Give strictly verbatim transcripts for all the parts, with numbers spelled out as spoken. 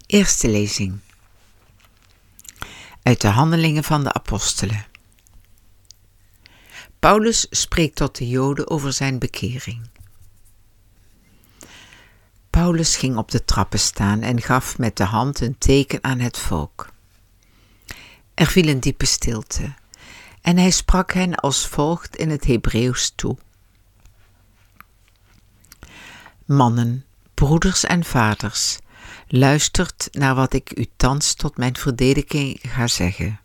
Eerste lezing uit de Handelingen van de Apostelen. Paulus spreekt tot de Joden over zijn bekering. Paulus ging op de trappen staan en gaf met de hand een teken aan het volk. Er viel een diepe stilte en hij sprak hen als volgt in het Hebreeuws toe. Mannen, broeders en vaders, luistert naar wat ik u thans tot mijn verdediging ga zeggen.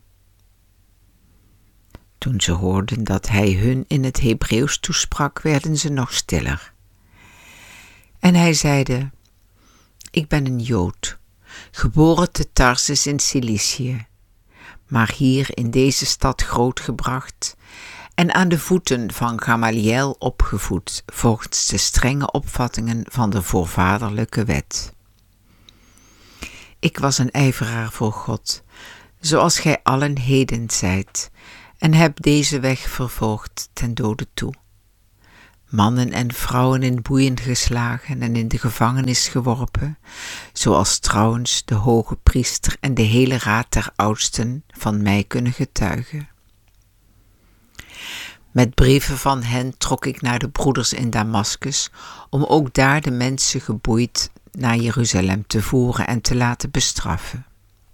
Toen ze hoorden dat hij hun in het Hebreeuws toesprak, werden ze nog stiller. En hij zeide, ik ben een Jood, geboren te Tarsus in Cilicië, maar hier in deze stad grootgebracht en aan de voeten van Gamaliel opgevoed volgens de strenge opvattingen van de voorvaderlijke wet. Ik was een ijveraar voor God, zoals gij allen heden zijt, en heb deze weg vervolgd ten dode toe. Mannen en vrouwen in boeien geslagen en in de gevangenis geworpen, zoals trouwens de hoge priester en de hele raad der oudsten van mij kunnen getuigen. Met brieven van hen trok ik naar de broeders in Damaskus, om ook daar de mensen geboeid naar Jeruzalem te voeren en te laten bestraffen.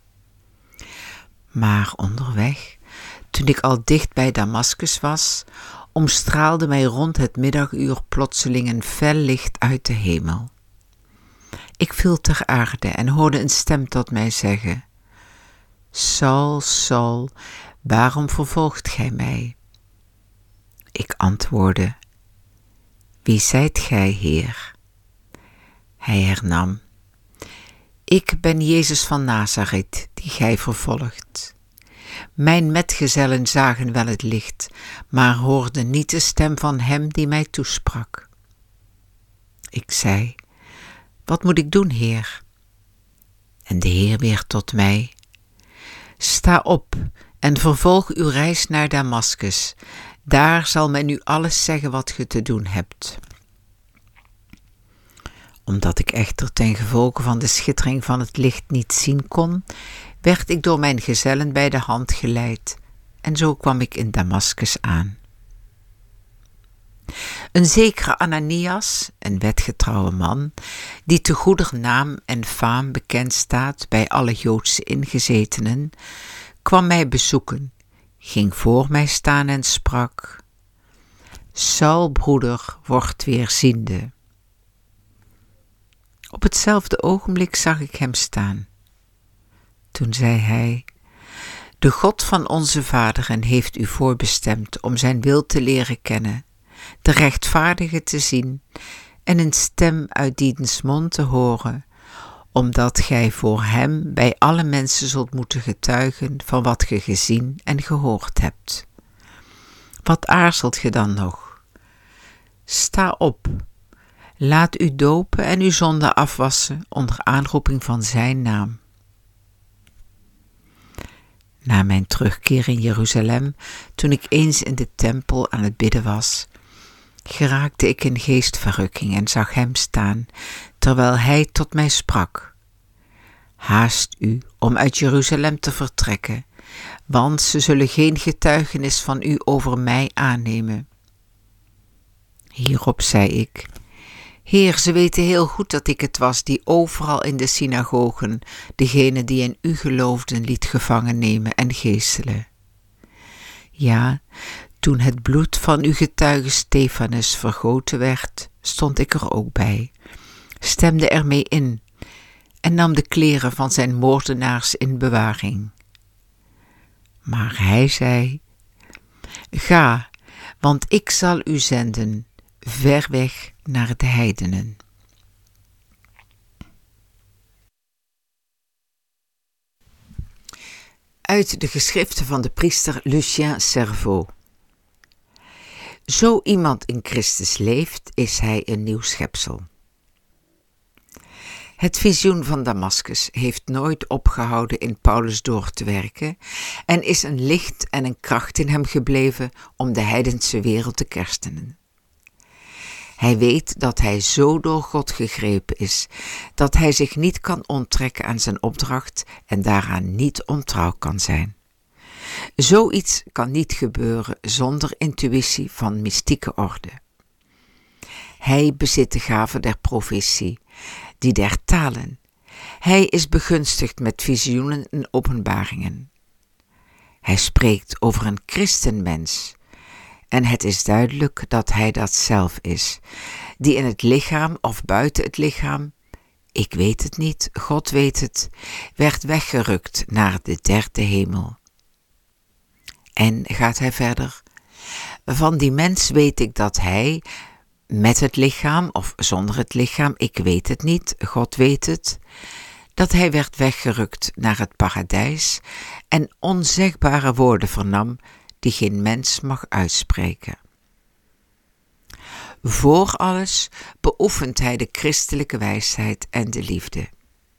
Maar onderweg, toen ik al dicht bij Damaskus was, omstraalde mij rond het middaguur plotseling een fel licht uit de hemel. Ik viel ter aarde en hoorde een stem tot mij zeggen, Saul, Saul, waarom vervolgt gij mij? Ik antwoordde, wie zijt gij, Heer? Hij hernam, ik ben Jezus van Nazareth, die gij vervolgt. Mijn metgezellen zagen wel het licht, maar hoorden niet de stem van hem die mij toesprak. Ik zei, wat moet ik doen, Heer? En de Heer weer tot mij, sta op en vervolg uw reis naar Damaskus. Daar zal men u alles zeggen wat ge te doen hebt. Omdat ik echter ten gevolge van de schittering van het licht niet zien kon, werd ik door mijn gezellen bij de hand geleid, en zo kwam ik in Damaskus aan. Een zekere Ananias, een wetgetrouwe man, die te goeder naam en faam bekend staat bij alle Joodse ingezetenen, kwam mij bezoeken, ging voor mij staan en sprak, Saul, broeder, wordt weer ziende. Op hetzelfde ogenblik zag ik hem staan. Toen zei hij, de God van onze vaderen heeft u voorbestemd om zijn wil te leren kennen, de rechtvaardige te zien en een stem uit diens mond te horen, omdat gij voor hem bij alle mensen zult moeten getuigen van wat ge gezien en gehoord hebt. Wat aarzelt ge dan nog? Sta op, laat u dopen en uw zonde afwassen onder aanroeping van zijn naam. Na mijn terugkeer in Jeruzalem, toen ik eens in de tempel aan het bidden was, geraakte ik in geestverrukking en zag hem staan, terwijl hij tot mij sprak. Haast u om uit Jeruzalem te vertrekken, want ze zullen geen getuigenis van u over mij aannemen. Hierop zei ik, Heer, ze weten heel goed dat ik het was die overal in de synagogen degene die in u geloofden liet gevangen nemen en geeselen. Ja, toen het bloed van uw getuige Stefanus vergoten werd, stond ik er ook bij, stemde ermee in en nam de kleren van zijn moordenaars in bewaring. Maar hij zei, ga, want ik zal u zenden, ver weg naar de heidenen. Uit de geschriften van de priester Lucien Cerveau. Zo iemand in Christus leeft, is hij een nieuw schepsel. Het visioen van Damaskus heeft nooit opgehouden in Paulus door te werken en is een licht en een kracht in hem gebleven om de heidense wereld te kerstenen. Hij weet dat hij zo door God gegrepen is, dat hij zich niet kan onttrekken aan zijn opdracht en daaraan niet ontrouw kan zijn. Zoiets kan niet gebeuren zonder intuïtie van mystieke orde. Hij bezit de gave der profetie, die der talen. Hij is begunstigd met visioenen en openbaringen. Hij spreekt over een christenmens, en het is duidelijk dat hij dat zelf is, die in het lichaam of buiten het lichaam, ik weet het niet, God weet het, werd weggerukt naar de derde hemel. En gaat hij verder? Van die mens weet ik dat hij, met het lichaam of zonder het lichaam, ik weet het niet, God weet het, dat hij werd weggerukt naar het paradijs en onzegbare woorden vernam die geen mens mag uitspreken. Voor alles beoefent hij de christelijke wijsheid en de liefde.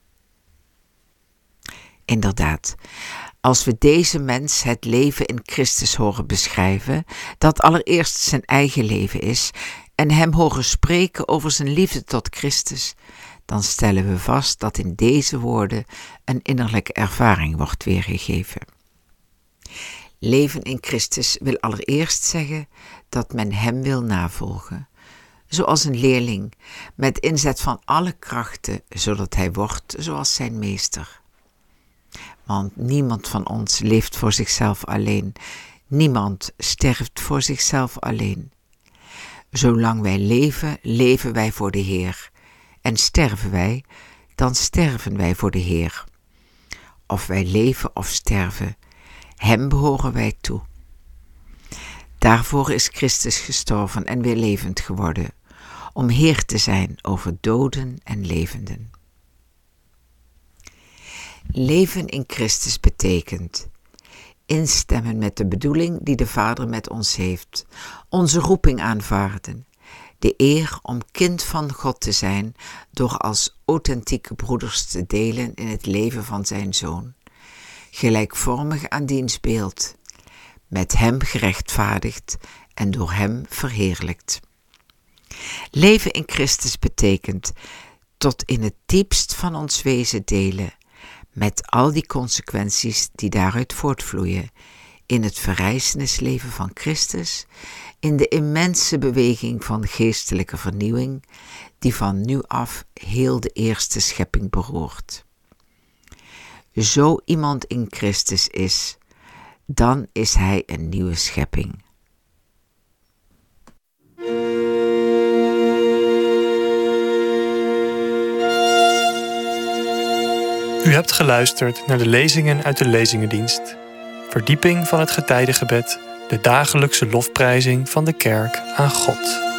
Inderdaad, als we deze mens het leven in Christus horen beschrijven, dat allereerst zijn eigen leven is, en hem horen spreken over zijn liefde tot Christus, dan stellen we vast dat in deze woorden een innerlijke ervaring wordt weergegeven. Leven in Christus wil allereerst zeggen dat men hem wil navolgen, zoals een leerling, met inzet van alle krachten, zodat hij wordt zoals zijn meester. Want niemand van ons leeft voor zichzelf alleen, niemand sterft voor zichzelf alleen. Zolang wij leven, leven wij voor de Heer, en sterven wij, dan sterven wij voor de Heer. Of wij leven of sterven, hem behoren wij toe. Daarvoor is Christus gestorven en weer levend geworden, om Heer te zijn over doden en levenden. Leven in Christus betekent instemmen met de bedoeling die de Vader met ons heeft, onze roeping aanvaarden, de eer om kind van God te zijn door als authentieke broeders te delen in het leven van zijn Zoon, gelijkvormig aan diens beeld, met hem gerechtvaardigd en door hem verheerlijkt. Leven in Christus betekent tot in het diepst van ons wezen delen, met al die consequenties die daaruit voortvloeien, in het verrijzenisleven van Christus, in de immense beweging van geestelijke vernieuwing, die van nu af heel de eerste schepping beroert. Zo iemand in Christus is, dan is hij een nieuwe schepping. U hebt geluisterd naar de lezingen uit de Lezingendienst. Verdieping van het getijdengebed, de dagelijkse lofprijzing van de kerk aan God.